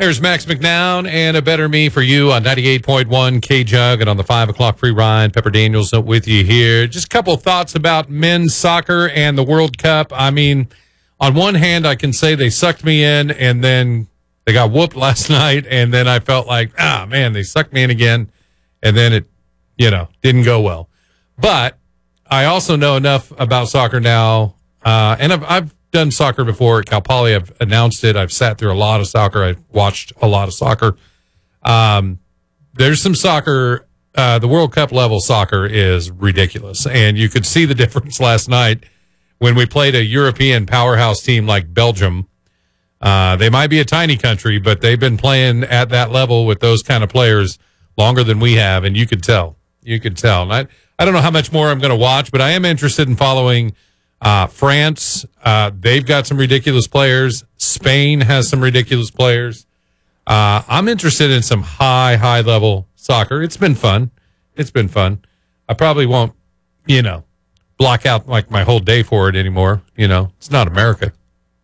There's Max McNown and A Better Me for you on 98.1 K-Jug and on the 5 o'clock free ride. Pepper Daniels with you here. Just a couple of thoughts about men's soccer and the World Cup. I mean, on one hand, I can say they sucked me in and then they got whooped last night. And then I felt like, man, they sucked me in again. And then it, didn't go well. But I also know enough about soccer now. And I've done soccer before at Cal Poly. I've announced it. I've sat through a lot of soccer. I've watched a lot of soccer. There's some soccer. The World Cup level soccer is ridiculous. And you could see the difference last night when we played a European powerhouse team like Belgium. They might be a tiny country, but they've been playing at that level with those kind of players longer than we have. And you could tell. And I don't know how much more I'm going to watch, but I am interested in following France. They've got some ridiculous players. Spain has some ridiculous players. I'm interested in some high level soccer. It's been fun. I probably won't, block out like my whole day for it anymore. It's not America.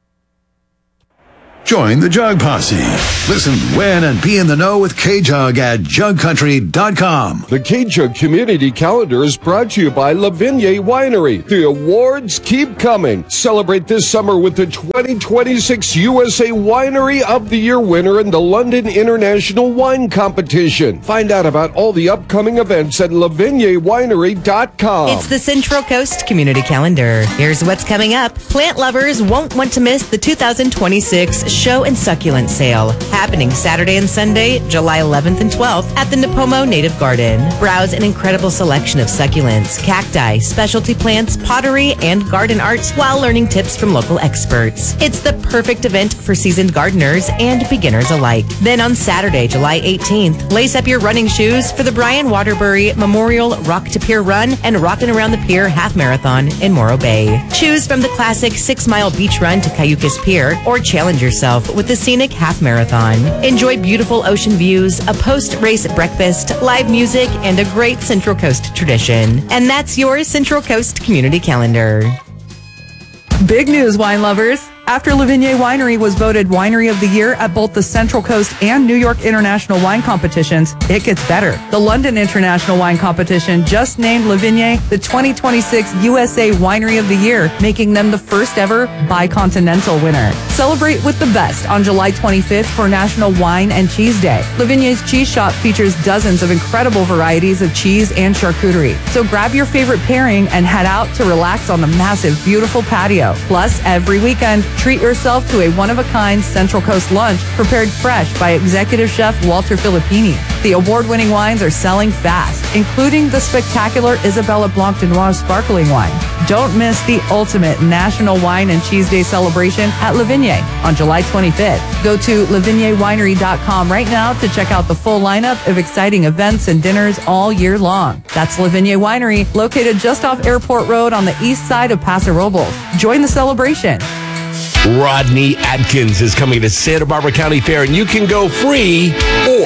Join the Jug Posse. Listen, win, and be in the know with K-Jug at jugcountry.com. The K-Jug Community Calendar is brought to you by La Vigne Winery. The awards keep coming. Celebrate this summer with the 2026 USA Winery of the Year winner in the London International Wine Competition. Find out about all the upcoming events at lavignewinery.com. It's the Central Coast Community Calendar. Here's what's coming up. Plant lovers won't want to miss the 2026 Show and Succulent Sale, happening Saturday and Sunday, July 11th and 12th at the Nipomo Native Garden. Browse an incredible selection of succulents, cacti, specialty plants, pottery, and garden arts while learning tips from local experts. It's the perfect event for seasoned gardeners and beginners alike. Then on Saturday, July 18th, lace up your running shoes for the Brian Waterbury Memorial Rock to Pier Run and Rockin' Around the Pier Half Marathon in Morro Bay. Choose from the classic 6-mile beach run to Cayucas Pier or challenge yourself with the scenic half marathon. Enjoy beautiful ocean views, a post-race breakfast, live music, and a great Central Coast tradition. And that's your Central Coast Community Calendar. Big news, wine lovers. After La Vigne Winery was voted Winery of the Year at both the Central Coast and New York International Wine Competitions, it gets better. The London International Wine Competition just named La Vigne the 2026 USA Winery of the Year, making them the first ever bicontinental winner. Celebrate with the best on July 25th for National Wine and Cheese Day. La Vigne's cheese shop features dozens of incredible varieties of cheese and charcuterie. So grab your favorite pairing and head out to relax on the massive, beautiful patio. Plus, every weekend, treat yourself to a one-of-a-kind Central Coast lunch prepared fresh by executive chef Walter Filippini. The award-winning wines are selling fast, including the spectacular Isabella Blanc de Noir sparkling wine. Don't miss the ultimate National Wine and Cheese Day celebration at La Vigne on July 25th. Go to lavignewinery.com right now to check out the full lineup of exciting events and dinners all year long. That's La Vigne Winery, located just off Airport Road on the east side of Paso Robles. Join the celebration. Rodney Atkins is coming to Santa Barbara County Fair, and you can go free or